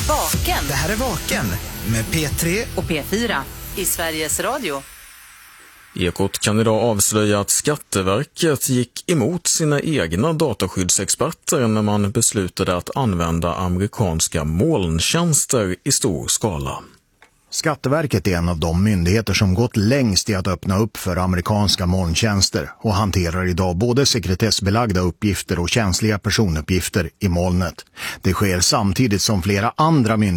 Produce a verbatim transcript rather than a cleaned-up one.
Vaken. Det här är Vaken med P tre och P fyra i Sveriges Radio. Ekot kan idag avslöja att Skatteverket gick emot sina egna dataskyddsexperter när man beslutade att använda amerikanska molntjänster i stor skala. Skatteverket är en av de myndigheter som gått längst i att öppna upp för amerikanska molntjänster och hanterar idag både sekretessbelagda uppgifter och känsliga personuppgifter i molnet. Det sker samtidigt som flera andra myndigheter